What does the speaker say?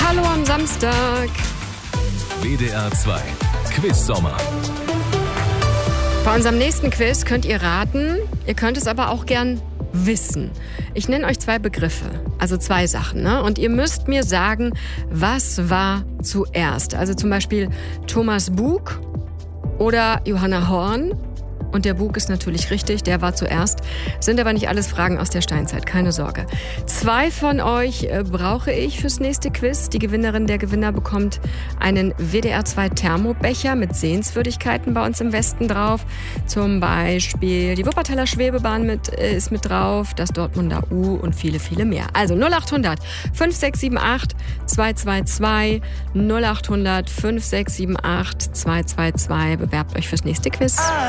Hallo am Samstag. WDR 2 Quiz-Sommer. Bei unserem nächsten Quiz könnt ihr raten, ihr könnt es aber auch gern wissen. Ich nenne euch 2 Begriffe, also 2 Sachen, ne? Und ihr müsst mir sagen, was war zuerst. Also zum Beispiel Thomas Bug oder Johanna Horn. Und der Bug ist natürlich richtig, der war zuerst. Sind aber nicht alles Fragen aus der Steinzeit, keine Sorge. 2 von euch brauche ich fürs nächste Quiz. Die Gewinnerin, der Gewinner bekommt einen WDR 2 Thermobecher mit Sehenswürdigkeiten bei uns im Westen drauf. Zum Beispiel die Wuppertaler Schwebebahn ist mit drauf, das Dortmunder U und viele, viele mehr. Also 0800 5678 222 0800 5678 222. Bewerbt euch fürs nächste Quiz.